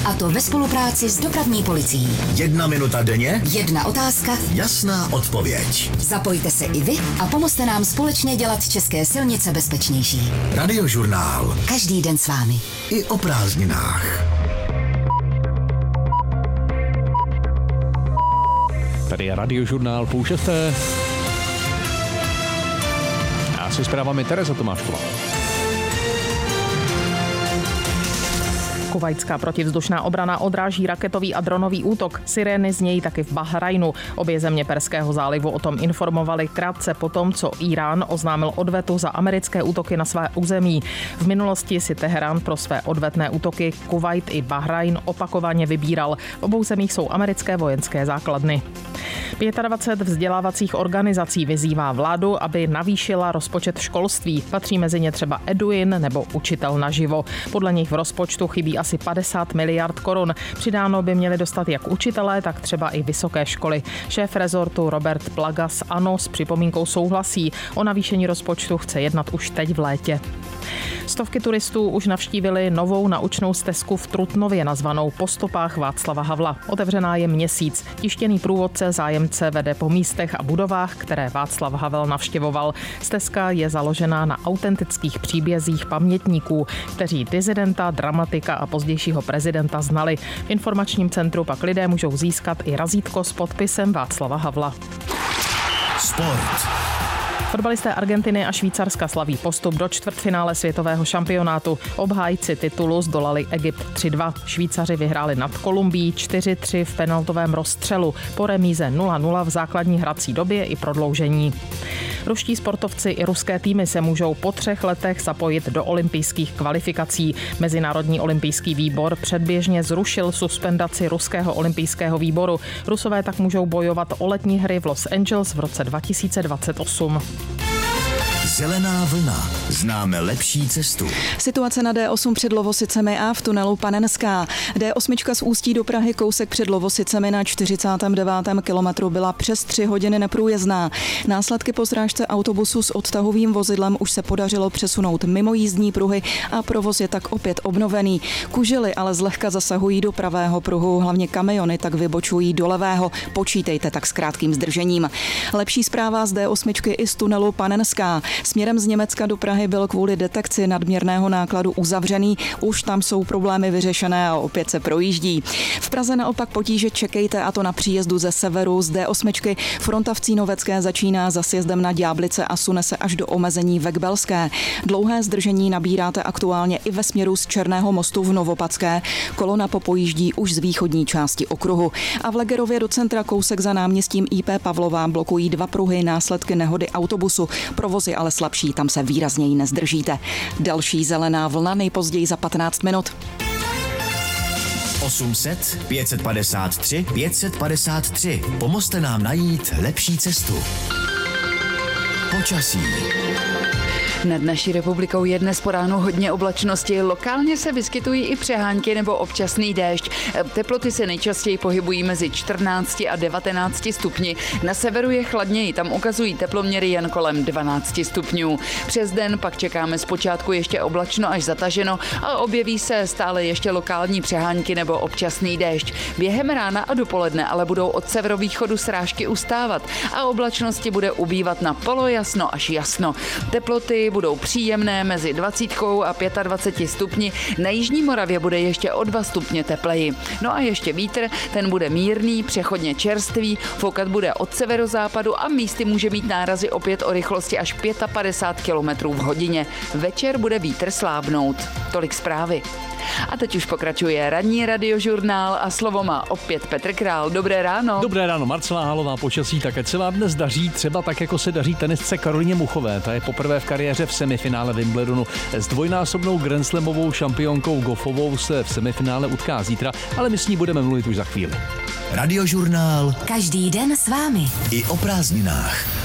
A to ve spolupráci s dopravní policií. 1 minuta denně, 1 otázka, jasná odpověď. Zapojte se i vy a pomozte nám společně dělat české silnice bezpečnější. Radiožurnál. Každý den s vámi. I o prázdninách. Tady je Radiožurnál 5:30. A se zprávami Tereza Tomášková. Kuvajtská protivzdušná obrana odráží raketový a dronový útok. Sirény znějí taky v Bahrajnu. Obě země Perského zálivu o tom informovali krátce potom, co Irán oznámil odvetu za americké útoky na své území. V minulosti si Teherán pro své odvetné útoky Kuvajt i Bahrajn opakovaně vybíral. V obou zemích jsou americké vojenské základny. 25 vzdělávacích organizací vyzývá vládu, aby navýšila rozpočet školství. Patří mezi ně třeba Eduin nebo Učitel naživo. Podle nich v rozpočtu chybí asi 50 miliard korun. Přidáno by měli dostat jak učitelé, tak třeba i vysoké školy. Šéf rezortu Robert Plaga z ANO s připomínkou souhlasí. O navýšení rozpočtu chce jednat už teď v létě. Stovky turistů už navštívili novou naučnou stezku v Trutnově nazvanou Po stopách Václava Havla. Otevřená je měsíc. Tištěný průvodce zájemce vede po místech a budovách, které Václav Havel navštěvoval. Stezka je založená na autentických příbězích pamětníků, kteří disidenta, dramatika a pozdějšího prezidenta znali. V informačním centru pak lidé můžou získat i razítko s podpisem Václava Havla. Sport. Fotbalisté Argentiny a Švýcarska slaví postup do čtvrtfinále světového šampionátu. Obhájci titulu zdolali Egypt 3-2. Švýcaři vyhráli nad Kolumbií 4-3 v penaltovém rozstřelu. Po remíze 0-0 v základní hrací době i prodloužení. Ruští sportovci i ruské týmy se můžou po 3 letech zapojit do olympijských kvalifikací. Mezinárodní olympijský výbor předběžně zrušil suspendaci ruského olympijského výboru. Rusové tak můžou bojovat o letní hry v Los Angeles v roce 2028. Zelená vlna. Známe lepší cestu. Situace na D8 před Lovosicemi a v tunelu Panenská. D8 z Ústí do Prahy kousek před Lovosicemi na 49. kilometru byla přes 3 hodiny neprůjezdná. Následky po srážce autobusu s odtahovým vozidlem už se podařilo přesunout mimo jízdní pruhy a provoz je tak opět obnovený. Kužely ale zlehka zasahují do pravého pruhu, hlavně kamiony tak vybočují do levého. Počítejte tak s krátkým zdržením. Lepší zpráva z D8 i z tunelu Panenská. Směrem z Německa do Prahy byl kvůli detekci nadměrného nákladu uzavřený. Už tam jsou problémy vyřešené a opět se projíždí. V Praze naopak potíže čekejte, a to na příjezdu ze severu z D8. Fronta v Cínovecké začíná za sjezdem na Ďáblice a sune se až do omezení ve Kbelské. Dlouhé zdržení nabíráte aktuálně i ve směru z Černého mostu v Novopadské. Kolona popojíždí už z východní části okruhu. A v Legerově do centra kousek za náměstím IP Pavlova blokují 2 pruhy následky nehody autobusu. Provoz je ale slabší, tam se výrazněji nezdržíte. Další zelená vlna nejpozději za 15 minut. 800 553 553. Pomozte nám najít lepší cestu. Počasí. Nad naší republikou je dnes po ránu hodně oblačnosti. Lokálně se vyskytují i přehánky nebo občasný déšť. Teploty se nejčastěji pohybují mezi 14 a 19 stupni. Na severu je chladněji, tam ukazují teploměry jen kolem 12 stupňů. Přes den pak čekáme zpočátku ještě oblačno až zataženo a objeví se stále ještě lokální přehánky nebo občasný déšť. Během rána a dopoledne ale budou od severovýchodu srážky ustávat a oblačnosti bude ubývat na polojasno až jasno. Teploty budou příjemné mezi 20 a 25 stupni. Na jižní Moravě bude ještě o 2 stupně tepleji. No a ještě vítr, ten bude mírný, přechodně čerstvý, foukat bude od severozápadu a místy může mít nárazy opět o rychlosti až 55 km v hodině. Večer bude vítr slábnout. Tolik zprávy. A teď už pokračuje ranní Radiožurnál a slovo má opět Petr Král. Dobré ráno. Dobré ráno, Marcela Halová, počasí také se vám dnes daří, třeba tak, jako se daří tenisce Karolině Muchové. Ta je poprvé v kariéře v semifinále Wimbledonu. S dvojnásobnou grandslamovou šampionkou Goffovou se v semifinále utká zítra, ale my s ní budeme mluvit už za chvíli. Radiožurnál. Každý den s vámi. I o prázdninách.